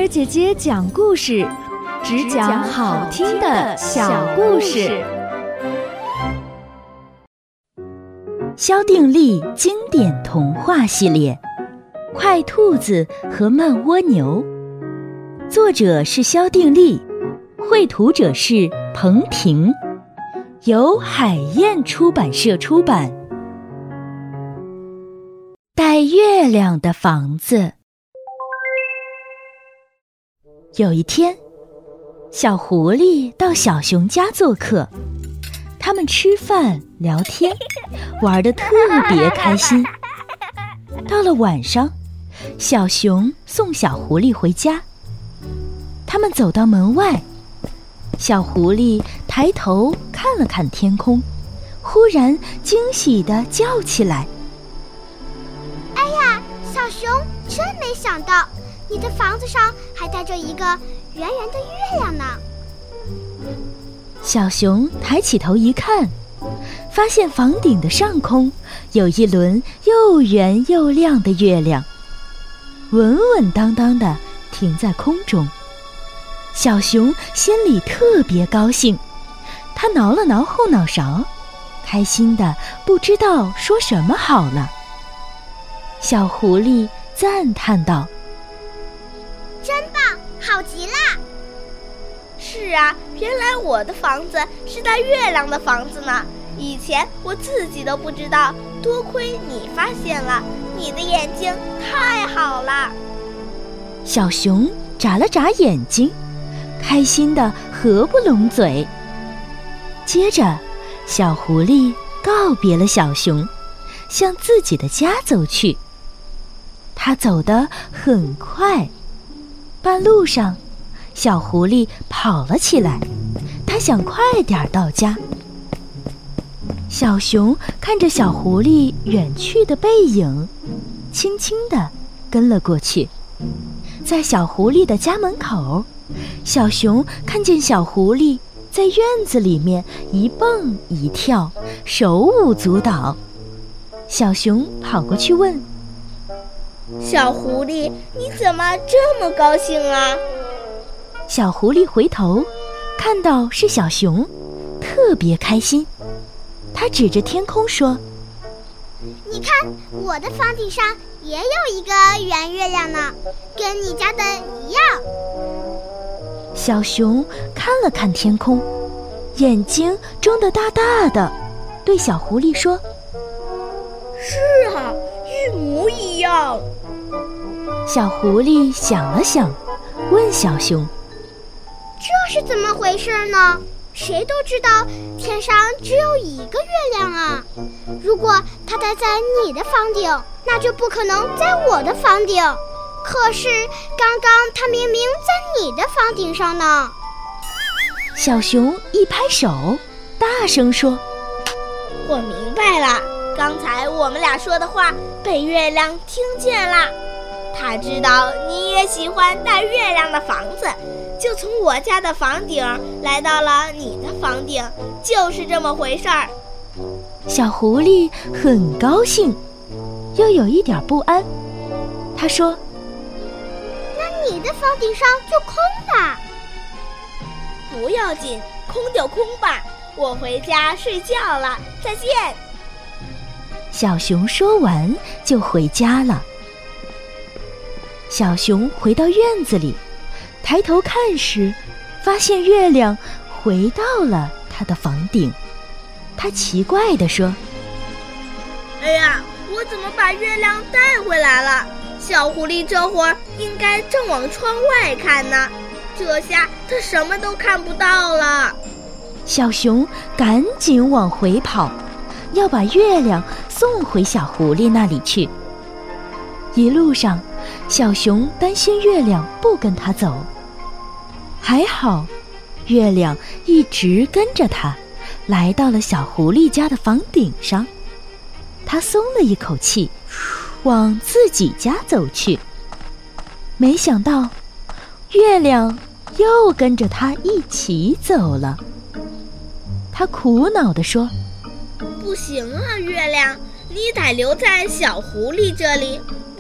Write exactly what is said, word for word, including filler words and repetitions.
儿姐姐讲故事，只讲好听的小故事。 萧定力经典童话系列《快兔子和慢蜗牛》，作者是萧定力，绘图者是彭婷，由海燕出版社出版。带月亮的房子。有一天，小狐狸到小熊家做客，他们吃饭聊天，玩得特别开心。到了晚上，小熊送小狐狸回家。他们走到门外，小狐狸抬头看了看天空，忽然惊喜地叫起来： 哎呀，小熊，真没想到你的房子上还带着一个圆圆的月亮呢。 小熊抬起头一看，发现房顶的上空有一轮又圆又亮的月亮，稳稳当当地停在空中。小熊心里特别高兴，他挠了挠后脑勺，开心地不知道说什么好了。小狐狸赞叹道： 真棒，好极啦！ 是啊，原来我的房子是带月亮的房子呢，以前我自己都不知道，多亏你发现了，你的眼睛太好了。 小熊眨了眨眼睛，开心地合不拢嘴。接着，小狐狸告别了小熊，向自己的家走去。他走得很快，半路上，小狐狸跑了起来，他想快点到家。小熊看着小狐狸远去的背影，轻轻地跟了过去。在小狐狸的家门口，小熊看见小狐狸在院子里面一蹦一跳，手舞足蹈。小熊跑过去问： 小狐狸，你怎么这么高兴啊？ 小狐狸回头看到是小熊，特别开心。他指着天空说： 你看，我的房顶上也有一个圆月亮呢，跟你家的一样。 小熊看了看天空，眼睛睁得大大的，对小狐狸说： 是啊，一模一样。 小狐狸想了想，问小熊： 这是怎么回事呢？谁都知道天上只有一个月亮啊，如果它待在你的房顶，那就不可能在我的房顶。可是刚刚它明明在你的房顶上呢。 小熊一拍手，大声说： 我明白了，刚才我们俩说的话被月亮听见了，他知道你也喜欢带月亮的房子，就从我家的房顶来到了你的房顶，就是这么回事儿。 小狐狸很高兴，又有一点不安。他说： 那你的房顶上就空了。 不要紧，空就空吧，我回家睡觉了，再见。 小熊说完就回家了。小熊回到院子里，抬头看时，发现月亮回到了他的房顶。他奇怪地说： 哎呀，我怎么把月亮带回来了？小狐狸这会儿应该正往窗外看呢，这下他什么都看不到了。 小熊赶紧往回跑，要把月亮送回小狐狸那里去。一路上，小熊担心月亮不跟他走，还好月亮一直跟着他，来到了小狐狸家的房顶上。他松了一口气，往自己家走去。没想到月亮又跟着他一起走了。他苦恼地说： 不行啊，月亮，你得留在小狐狸这里，